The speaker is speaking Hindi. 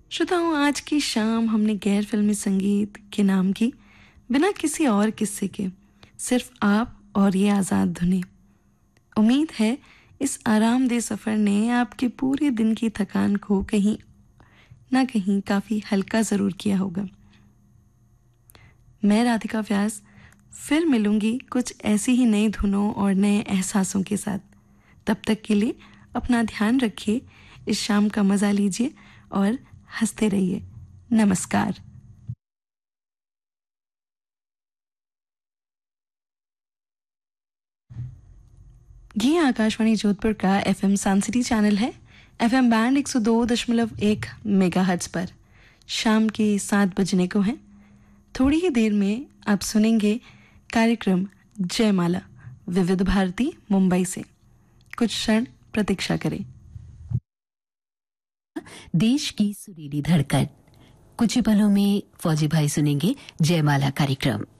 श्रोताओं, आज की शाम हमने गैर फिल्मी संगीत के नाम की, बिना किसी और किस्से के, सिर्फ आप और ये आज़ाद धुनें। उम्मीद है इस आरामदेह सफ़र ने आपके पूरे दिन की थकान को कहीं ना कहीं काफ़ी हल्का ज़रूर किया होगा। मैं राधिका व्यास फिर मिलूंगी कुछ ऐसी ही नई धुनों और नए एहसासों के साथ। तब तक के लिए अपना ध्यान रखिए, इस शाम का मज़ा लीजिए और हंसते रहिए। नमस्कार। ये आकाशवाणी जोधपुर का एफएम सांसिटी चैनल है। एफएम बैंड 102.1 मेगाहर्ट्ज पर शाम के 7 बजने को हैं। थोड़ी ही देर में आप सुनेंगे कार्यक्रम जयमाला विविध भारती मुंबई से। कुछ क्षण प्रतीक्षा करें। देश की सुरीली धड़कन। कुछ ही पलों में फौजी भाई सुनेंगे जयमाला कार्यक्रम।